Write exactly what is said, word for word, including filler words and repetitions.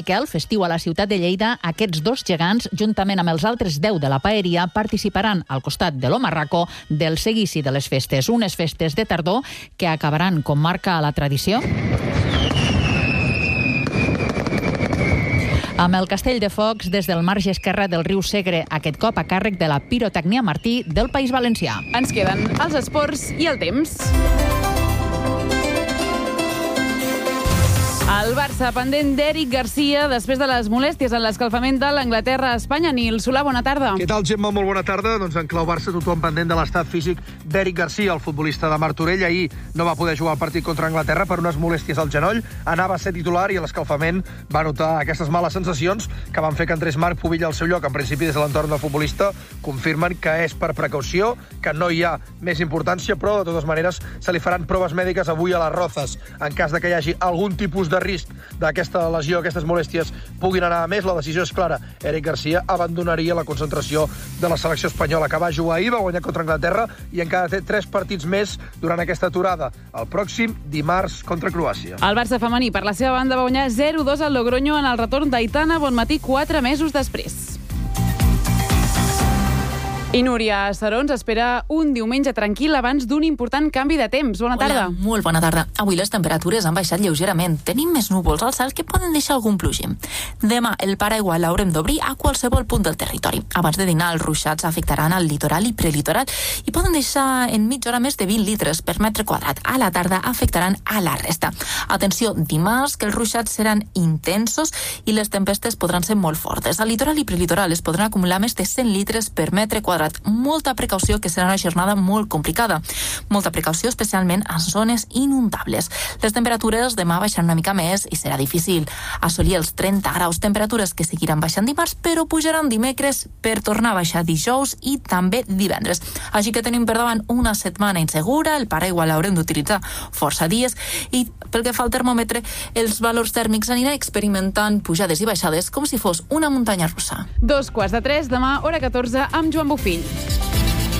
que al festiu a la ciutat de Lleida, aquests dos gegants, juntament amb els altres deu de la paeria, participaran al costat de l'Omarraco del seguici de les festes. Unes festes de tardor que acabaran, com marca la tradició, amb el castell de focs des del marge esquerre del riu Segre, aquest cop a càrrec de la Pirotècnia Martí del País Valencià. Ens queden els esports i el temps. El Barça pendent d'Eric Garcia després de les molèsties en l'escalfament de l'Anglaterra-Espanya. Nil Solà, bona tarda. Què tal, Gemma? Molt bona tarda. Doncs en clau Barça, tothom pendent de l'estat físic d'Eric Garcia, el futbolista de Martorell. Ahir no va poder jugar el partit contra Anglaterra per unes molèsties al genoll. Anava a ser titular i a l'escalfament va notar aquestes males sensacions que van fer que Andrés Marc Pubilla al seu lloc, en principi des de l'entorn del futbolista, confirmen que és per precaució, que no hi ha més importància, però de totes maneres se li faran proves mèdiques avui a les Rozas. En cas de que hi hagi algun tipus de risc d'aquesta lesió, aquestes molèsties puguin anar a més, la decisió és clara. Eric Garcia abandonaria la concentració de la selecció espanyola, que va jugar ahir, va guanyar contra Anglaterra i encara té tres partits més durant aquesta aturada. El pròxim dimarts contra Croàcia. El Barça femení, per la seva banda, va guanyar zero dos al Logroño en el retorn d'Aitana Bonmatí quatre mesos després. I Núria Sarons espera un diumenge tranquil abans d'un important canvi de temps. Bona tarda. Hola, molt bona tarda. Avui les temperatures han baixat lleugerament. Tenim més núvols al cel que poden deixar algun plugim. Demà el paraigua l'haurem d'obrir a qualsevol punt del territori. Abans de dinar, els ruixats afectaran al litoral i prelitoral i poden deixar en mitja hora més de vint litres per metre quadrat. A la tarda afectaran a la resta. Atenció, dimarts, que els ruixats seran intensos i les tempestes podran ser molt fortes. Al litoral i prelitoral es podran acumular més de cent litres per metre quadrat. Molta precaució, que serà una jornada molt complicada. Molta precaució, especialment en zones inundables. Les temperatures demà baixaran una mica més i serà difícil assolir els trenta graus, temperatures que seguiran baixant dimarts, però pujaran dimecres per tornar a baixar dijous i també divendres. Així que tenim per davant una setmana insegura, el paraigua l'haurem d'utilitzar força dies i pel que fa al termòmetre, els valors tèrmics aniran experimentant pujades i baixades com si fos una muntanya russa. Dos quarts de tres, demà, hora catorze, amb Joan Bofill.